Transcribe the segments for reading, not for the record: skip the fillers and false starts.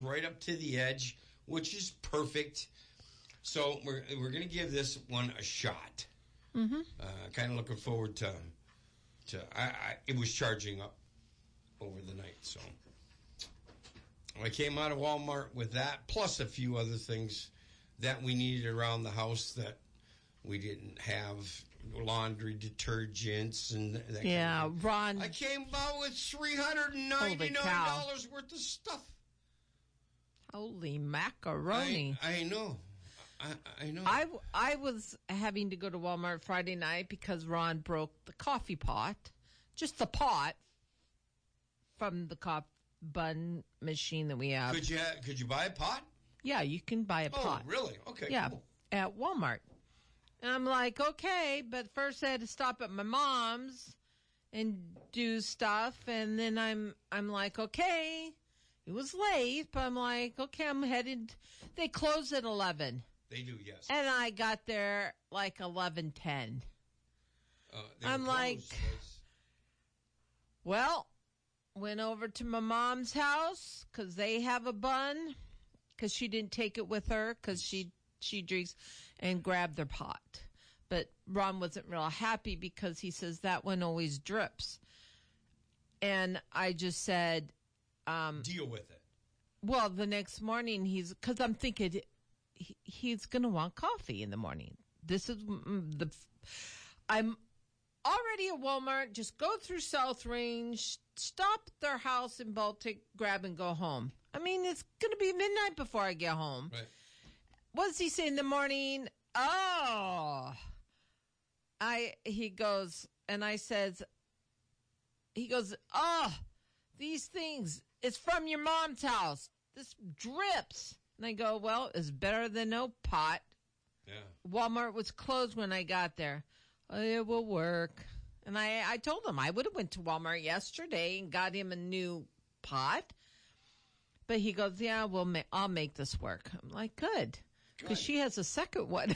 right up to the edge, which is perfect. So we're going to give this one a shot. Mm-hmm. Kind of looking forward to it was charging up over the night, so I came out of Walmart with that, plus a few other things that we needed around the house that we didn't have, laundry detergents and that kind of thing. Ron. I came out with $399 worth of stuff. Holy macaroni. I know. I know. I was having to go to Walmart Friday night because Ron broke the coffee pot, just the pot from the coffee bun machine that we have. Could you buy a pot? Yeah, you can buy a pot. Oh, really? Okay. Yeah, cool. At Walmart. And I'm like, okay, but first I had to stop at my mom's and do stuff, and then I'm like, okay, it was late, but I'm like, okay, I'm headed. They close at 11. They do, yes. And I got there like 11:10. I'm like, well, went over to my mom's house because they have a bun because she didn't take it with her because she drinks, and grabbed their pot. But Ron wasn't real happy because he says that one always drips. And I just said, deal with it. Well, the next morning because I'm thinking he's going to want coffee in the morning. This is I'm already at Walmart. Just go through South Range, stop at their house in Baltic, grab and go home. I mean, it's going to be midnight before I get home. Right. What does he say in the morning? He goes, these things, it's from your mom's house. This drips. And I go, well, it's better than no pot. Yeah. Walmart was closed when I got there. It will work. And I told him I would have went to Walmart yesterday and got him a new pot. But he goes, yeah, I'll make this work. I'm like, good. Because she has a second one.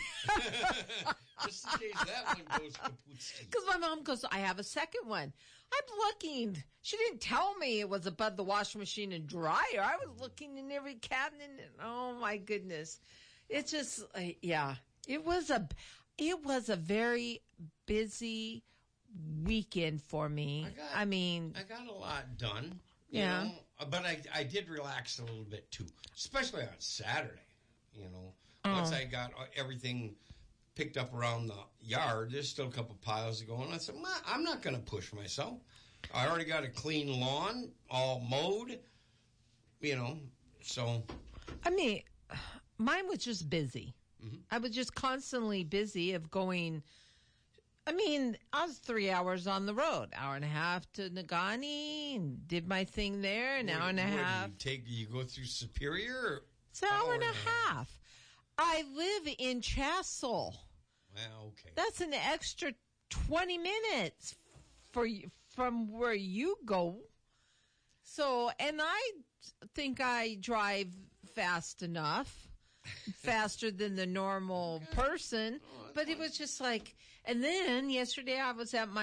Just in case that one goes kaput. Because my mom goes, I have a second one. I'm looking. She didn't tell me it was above the washing machine and dryer. I was looking in every cabinet. And, oh, my goodness. It's just, yeah. It was a very busy weekend for me. I got a lot done. Yeah. You know, but I did relax a little bit, too. Especially on Saturday, you know. Once I got everything picked up around the yard, there's still a couple piles to go. And I said, I'm not going to push myself. I already got a clean lawn, all mowed, you know, so. I mean, mine was just busy. Mm-hmm. I was just constantly busy of going. I mean, I was 3 hours on the road, hour and a half to Negaunee, and did my thing there, an hour and a half. You go through Superior? It's an hour and a half. I live in Chassell. Well, okay. That's an extra 20 minutes from where you go. So, and I think I drive fast enough. Faster than the normal person, but it was just like, and then yesterday I was at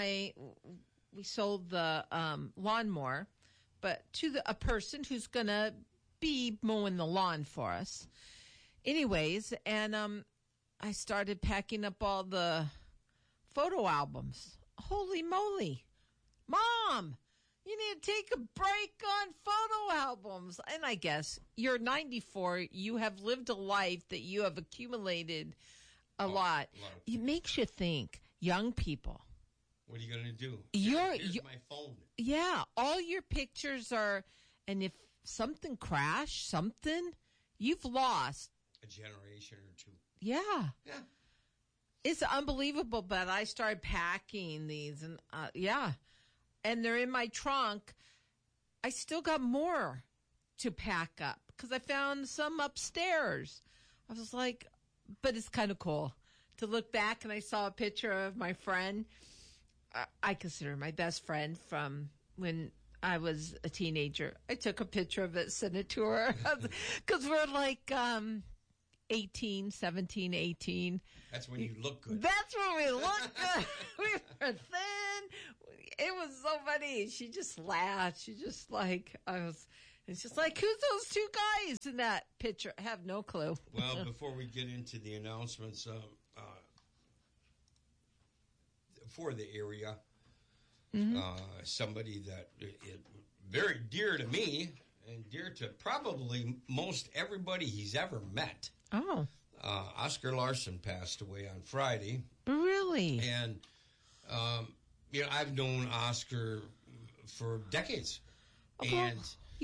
we sold the lawnmower, but to a person who's gonna be mowing the lawn for us. Anyways, and I started packing up all the photo albums. Holy moly, Mom! You need to take a break on photo albums. And I guess you're 94. You have lived a life that you have accumulated a lot. It makes you think, young people. What are you going to do? Here's my phone. Yeah. All your pictures are, and if something crashed, you've lost. A generation or two. Yeah. Yeah. It's unbelievable, but I started packing these and, yeah. And they're in my trunk. I still got more to pack up because I found some upstairs. I was like, but it's kind of cool to look back, and I saw a picture of my friend. I consider my best friend from when I was a teenager. I took a picture of it, sent it to her because we're like 18, 17, 18. That's when you look good. That's when we look good. We were thin. It was so funny. She just laughed. She just like, and It's just like, who's those two guys in that picture? I have no clue. Well, before we get into the announcements for the area, somebody that is very dear to me and dear to probably most everybody he's ever met. Oh. Oscar Larson passed away on Friday. Really? And, I've known Oscar for decades. And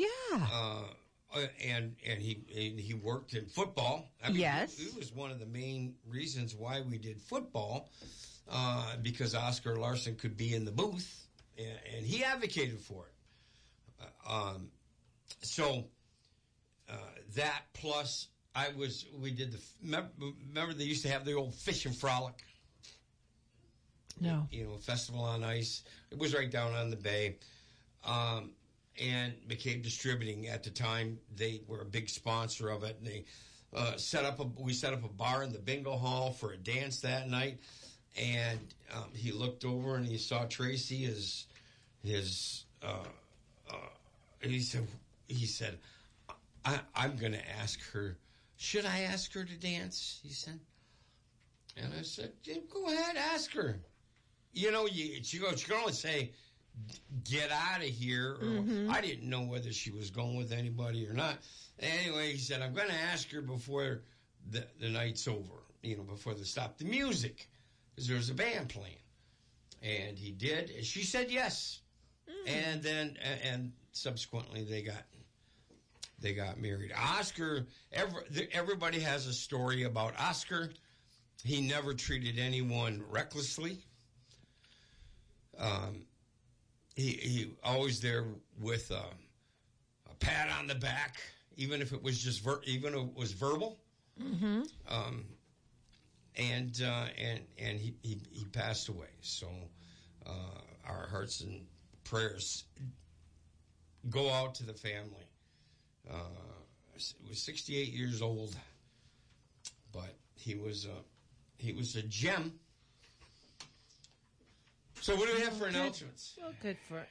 and he worked in football. I mean, yes, he was one of the main reasons why we did football, because Oscar Larson could be in the booth, and he advocated for it. So that plus we did remember they used to have the old Fish and Frolic. No, Festival on Ice. It was right down on the bay. And McCabe Distributing at the time, they were a big sponsor of it, and they we set up a bar in the bingo hall for a dance that night. And he looked over and he saw Tracy. He said, "I'm going to ask her. Should I ask her to dance?" He said, and I said, yeah, "Go ahead, ask her." She can only say, "Get out of here." Or, I didn't know whether she was going with anybody or not. Anyway, he said, "I'm going to ask her before the night's over, before they stop the music, because there was a band playing." And he did. And she said yes. And then, and subsequently, they got married. Oscar, everybody has a story about Oscar. He never treated anyone recklessly. He always there with a pat on the back, even if it was just verbal. Mm-hmm. And he passed away. So our hearts and prayers go out to the family. He was 68 years old, but he was a gem. So what do we have for announcements? Well, good for,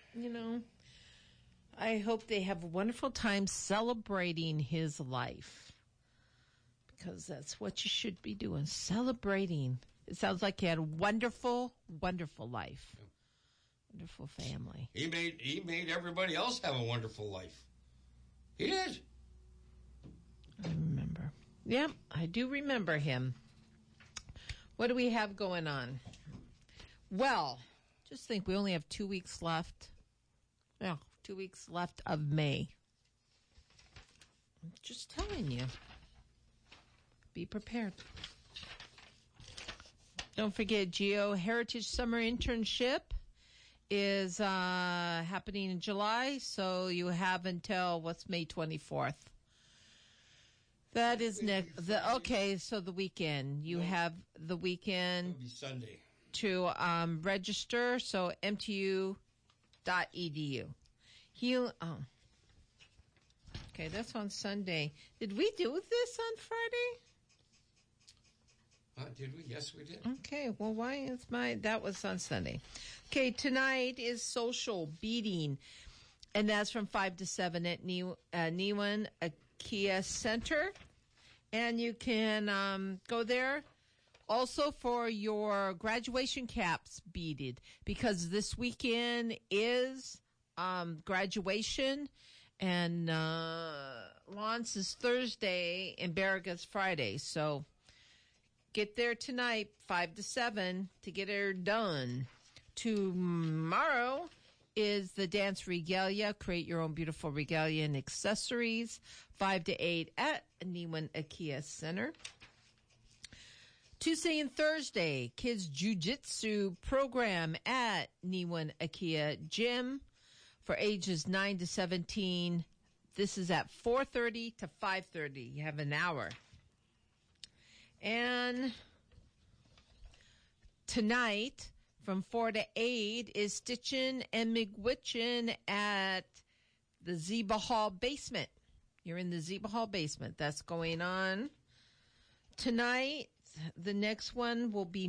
I hope they have a wonderful time celebrating his life, because that's what you should be doing, celebrating. It sounds like he had a wonderful, wonderful life. Yeah. Wonderful family. He made everybody else have a wonderful life. He did. I remember. Yeah, I do remember him. What do we have going on? Well, just think we only have 2 weeks left. Yeah, 2 weeks left of May. I'm just telling you. Be prepared. Don't forget, Geo Heritage Summer Internship is happening in July, so you have until, May 24th? That is next. Okay, so the weekend. You have the weekend. It'll be Sunday. To register, so mtu.edu. Okay, that's on Sunday. Did we do this on Friday? Did we? Yes, we did. Okay, well, why is that was on Sunday. Okay, tonight is Social Beating, and that's from 5 to 7 at Newman Kia Center, and you can go there. Also for your graduation caps beaded, because this weekend is graduation, and Lance is Thursday and Barriga's Friday. So get there tonight, 5 to 7, to get it done. Tomorrow is the Dance Regalia. Create your own beautiful regalia and accessories, 5 to 8 at Newman Kia Center. Tuesday and Thursday, Kids Jiu-Jitsu program at Newman Kia Gym for ages 9 to 17. This is at 4:30 to 5:30. You have an hour. And tonight, from 4 to 8, is Stitchin' and McWitchin' at the Zeba Hall basement. You're in the Zeba Hall basement. That's going on tonight. The next one will be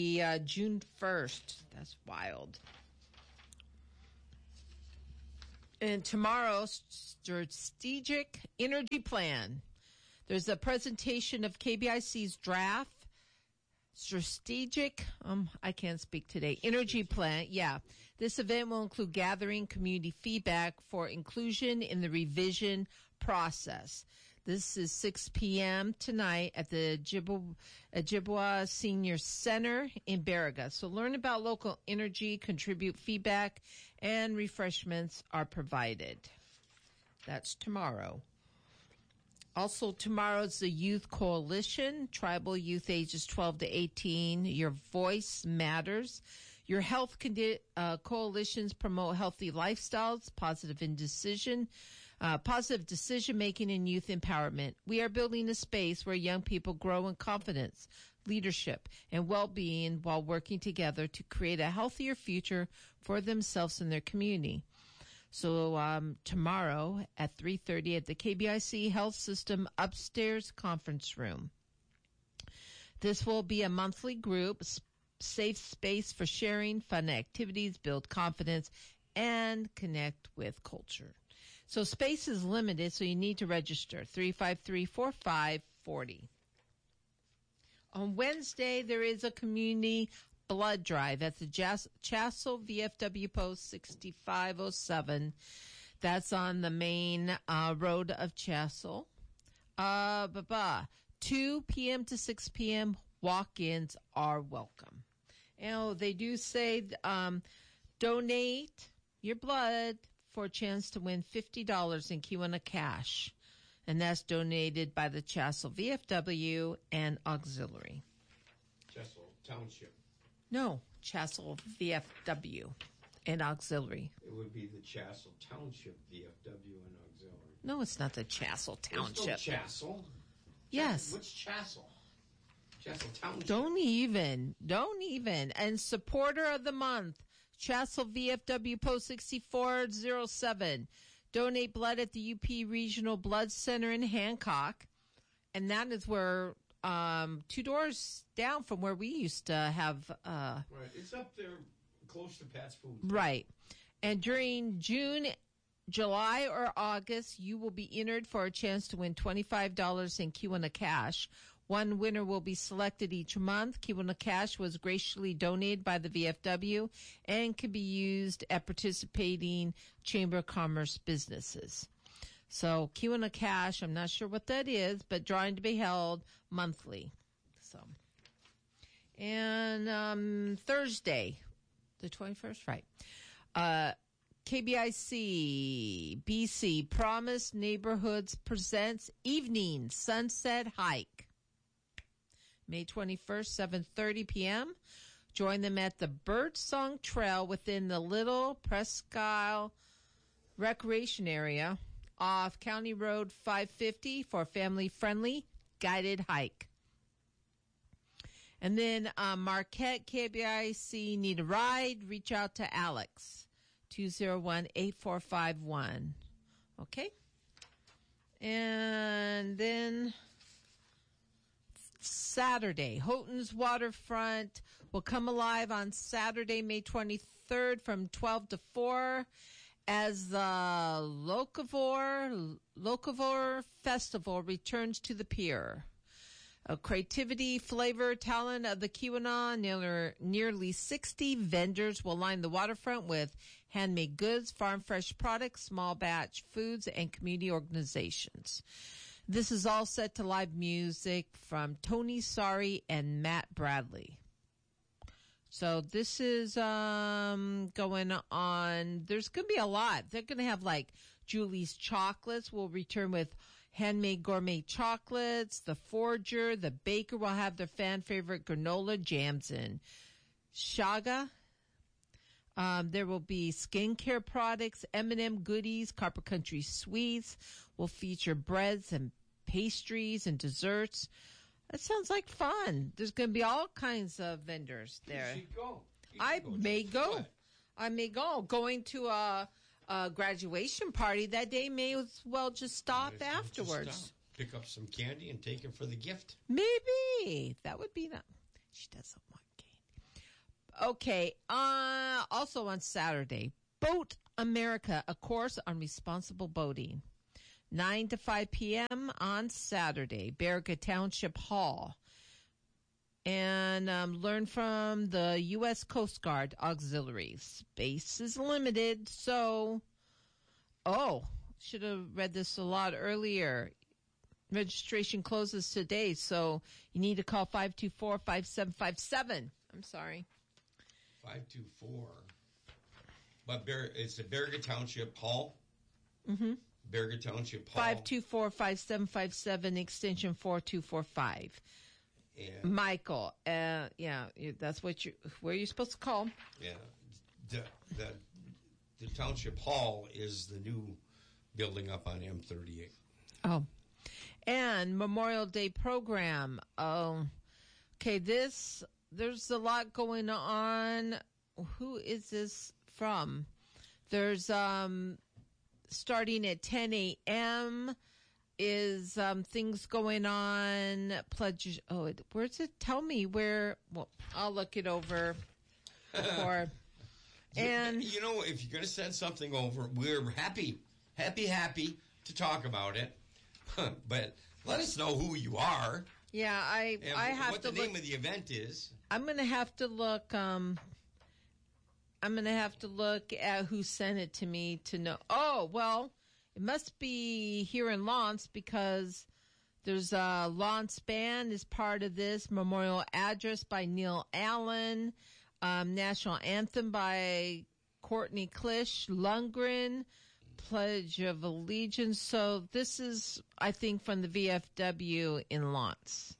June 1st. That's wild. And tomorrow's strategic energy plan. There's a presentation of KBIC's draft strategic, I can't speak today, energy plan. Yeah. This event will include gathering community feedback for inclusion in the revision process. This is 6 p.m. tonight at the Ojibwa Senior Center in Baraga. So learn about local energy, contribute feedback, and refreshments are provided. That's tomorrow. Also, tomorrow's the Youth Coalition, tribal youth ages 12 to 18. Your voice matters. Your health coalitions promote healthy lifestyles, positive decision-making, and youth empowerment. We are building a space where young people grow in confidence, leadership, and well-being while working together to create a healthier future for themselves and their community. So tomorrow at 3:30 at the KBIC Health System upstairs conference room. This will be a monthly group, safe space for sharing, fun activities, build confidence, and connect with culture. So space is limited, so you need to register, 353-4540. On Wednesday, there is a community blood drive at the Chassell VFW Post 6507. That's on the main road of Chassell. 2 p.m. to 6 p.m. walk-ins are welcome. They do say donate your blood for a chance to win $50 in Kiwanis cash. And that's donated by the Chassell VFW and Auxiliary. Chassell Township. No, Chassell VFW and Auxiliary. It would be the Chassell Township VFW and Auxiliary. No, it's not the Chassell Township. There's no Chassell. Yes. What's Chassell? Chassell Township. Don't even. And supporter of the month, Chassell VFW Post 6407. Donate blood at the UP Regional Blood Center in Hancock. And that is where 2 doors down from where we used to have. Right. It's up there close to Pat's Food. Right. And during June, July, or August, you will be entered for a chance to win $25 in Kiwanis cash. One winner will be selected each month. Kiwanis cash was graciously donated by the VFW and can be used at participating Chamber of Commerce businesses. So Kiwanis cash, I'm not sure what that is, but drawing to be held monthly. So, and Thursday, the 21st, right? KBIC BC Promise Neighborhoods presents Evening Sunset Hike. May 21st, 7:30 p.m. Join them at the Birdsong Trail within the Little Presque Isle Recreation Area off County Road 550 for a family-friendly guided hike. And then Marquette KBIC need a ride. Reach out to Alex, 201-8451. Okay? And then Saturday, Houghton's Waterfront will come alive on Saturday, May 23rd from 12 to 4 as the Locavore Festival returns to the pier. Creativity, flavor, talent of the Keweenaw, nearly 60 vendors will line the waterfront with handmade goods, farm fresh products, small batch foods, and community organizations. This is all set to live music from Tony Sari and Matt Bradley. So this is going on. There's going to be a lot. They're going to have like Julie's Chocolates will return with handmade gourmet chocolates. The Forger, the Baker will have their fan favorite granola jams in. Shaga. There will be skincare products, M&M goodies, Copper Country Sweets will feature breads and pastries and desserts. That sounds like fun. There's going to be all kinds of vendors there. You should go. I may go. I may go. Going to a graduation party that day may as well just stop afterwards. Just stop. Pick up some candy and take it for the gift. Maybe. That would be nice. She doesn't want candy. Okay. Also on Saturday, Boat America, a course on responsible boating. 9 to 5 p.m. on Saturday, Baraga Township Hall. And learn from the U.S. Coast Guard Auxiliary. Space is limited, so... Oh, should have read this a lot earlier. Registration closes today, so you need to call 524-5757. I'm sorry. 524. But it's the Baraga Township Hall? Mm-hmm. Baraga Township Hall. 524-5757, extension 4245. And Michael, that's where you're supposed to call. Yeah. The Township Hall is the new building up on M38. Oh. And Memorial Day program. Oh, okay, there's a lot going on. Who is this from? There's, starting at 10 a.m. is things going on. Pledge. Oh, where's it? Tell me where. Well, I'll look it over. And you know, if you're going to send something over, we're happy to talk about it. But let us know who you are. Yeah, I have what to the name of the event is. I'm going to have to look. I'm going to have to look at who sent it to me to know. Oh, well, it must be here in Lawrence because there's a Lawrence band is part of this. Memorial Address by Neil Allen. National Anthem by Courtney Klisch Lundgren. Pledge of Allegiance. So this is, I think, from the VFW in Lawrence.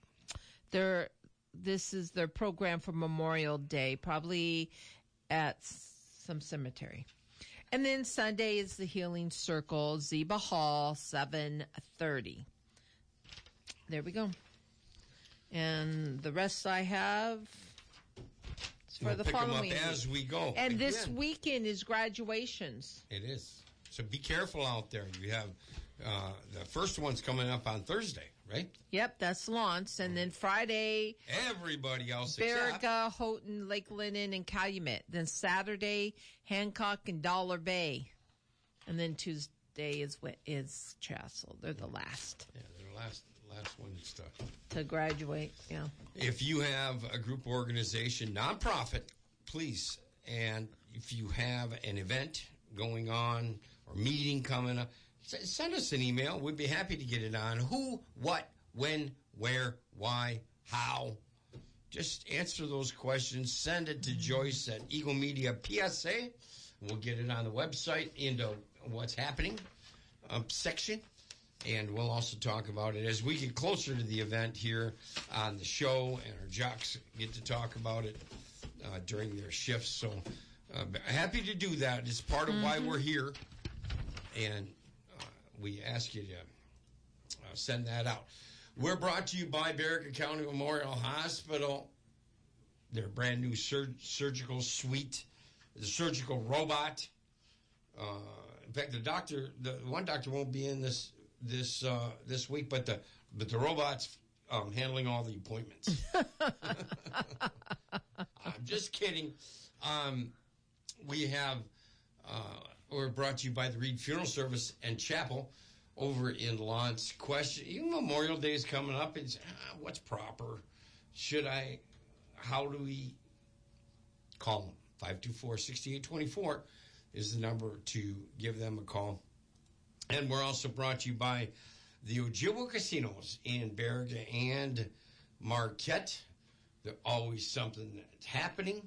This is their program for Memorial Day, probably at some cemetery. And then Sunday is the Healing Circle, Zeba Hall, 7:30. There we go. And the rest I have is for the following week. As we go. And this weekend is graduations. It is. So be careful out there. You have the first one's coming up on Thursday, right? Yep, that's Lawrence. And then Friday, everybody else Baraga, Houghton, Lake Linen, and Calumet. Then Saturday, Hancock and Dollar Bay. And then Tuesday is Chassel. They're the last. Yeah, they're the last ones to graduate, yeah. If you have a group organization, nonprofit, please, and if you have an event going on or meeting coming up, send us an email. We'd be happy to get it on. Who, what, when, where, why, how. Just answer those questions. Send it to Joyce at Eagle Media PSA. We'll get it on the website into what's happening section. And we'll also talk about it as we get closer to the event here on the show, and our jocks get to talk about it during their shifts. So happy to do that. It's part of why we're here. And we ask you to send that out. We're brought to you by Baraga County Memorial Hospital. Their brand new surgical suite, the surgical robot. In fact, the one doctor won't be in this week, but the robot's handling all the appointments. I'm just kidding. We're brought to you by the Reed Funeral Service and Chapel over in Lawrence. Memorial Day is coming up. It's what's proper? How do we call them? 524-6824 is the number to give them a call. And we're also brought to you by the Ojibwa Casinos in Baraga and Marquette. There's always something that's happening.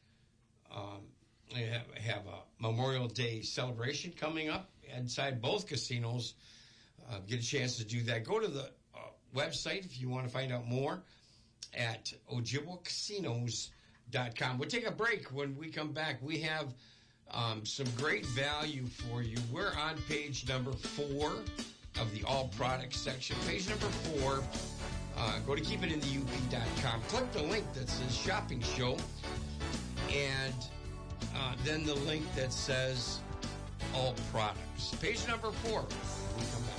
They have a Memorial Day celebration coming up inside both casinos. Get a chance to do that. Go to the website if you want to find out more at OjibwaCasinos.com. We'll take a break. When we come back, we have some great value for you. We're on page number 4 of the all products section. Page number 4. Go to keepitinthe.up.com. Click the link that says shopping show, and then the link that says all products. Page number 4. We come back.